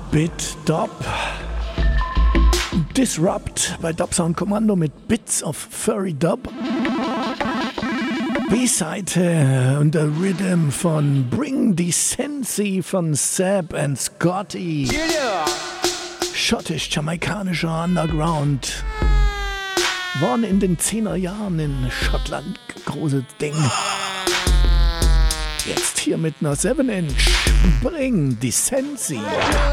Bit Dub. Disrupt bei Dubsound Kommando mit Bits of Furry Dub. B-Seite und der Rhythm von Bring Decency von Seb and Scotty. Schottisch-jamaikanischer Underground. Waren in den 10er Jahren in Schottland großes Ding. Jetzt hier mit einer 7-Inch. Bring Decency.